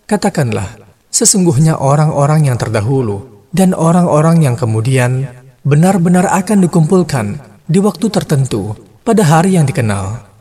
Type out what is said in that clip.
Katakanlah, sesungguhnya orang-orang yang terdahulu dan orang-orang yang kemudian benar-benar akan dikumpulkan di waktu tertentu pada hari yang dikenal.